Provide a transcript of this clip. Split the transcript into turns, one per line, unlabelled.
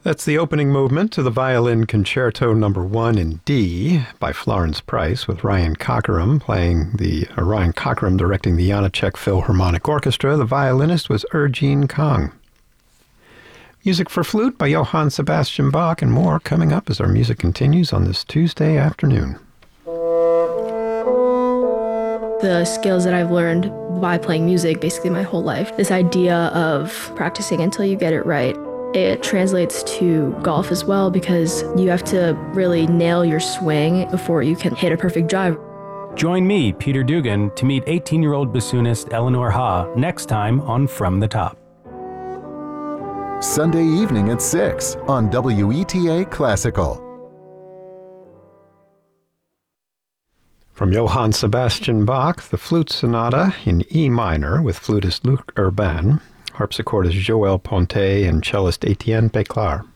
That's the opening movement to the Violin Concerto No. 1 in D by Florence Price, with Ryan Cockerham directing the Janacek Philharmonic Orchestra. The violinist was Jin Kang. Music for flute by Johann Sebastian Bach, and more coming up as our music continues on this Tuesday afternoon.
The skills that I've learned by playing music basically my whole life, this idea of practicing until you get it right, it translates to golf as well, because you have to really nail your swing before you can hit a perfect drive.
Join me, Peter Dugan, to meet 18-year-old bassoonist Eleanor Ha next time on From the Top.
Sunday evening at 6 on WETA Classical.
From Johann Sebastian Bach, the Flute Sonata in E minor with flutist Luc Urban, harpsichordist Joël Pontet, and cellist Etienne Béclar.